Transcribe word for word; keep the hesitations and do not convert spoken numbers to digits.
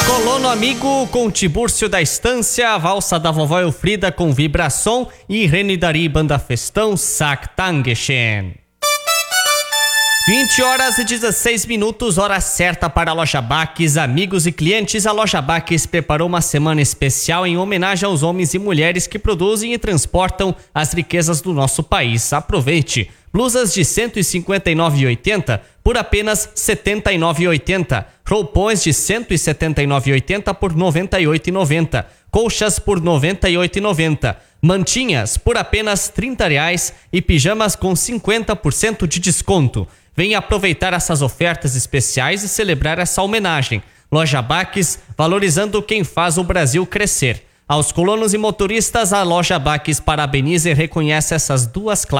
Colono Amigo com Tibúrcio da Estância, Valsa da Vovó Elfrida com Vibração e Renidari Banda Festão Saktangeschen. vinte horas e dezesseis minutos, hora certa para a Loja Baques. Amigos e clientes, a Loja Baques preparou uma semana especial em homenagem aos homens e mulheres que produzem e transportam as riquezas do nosso país. Aproveite! Blusas de cento e cinquenta e nove reais e oitenta centavos por apenas setenta e nove reais e oitenta centavos. Roupões de cento e setenta e nove reais e oitenta centavos por noventa e oito reais e noventa centavos. Colchas por noventa e oito reais e noventa centavos. Mantinhas por apenas trinta reais e pijamas com cinquenta por cento de desconto. Venha aproveitar essas ofertas especiais e celebrar essa homenagem. Loja Baques, valorizando quem faz o Brasil crescer. Aos colonos e motoristas, a Loja Baques parabeniza e reconhece essas duas classes.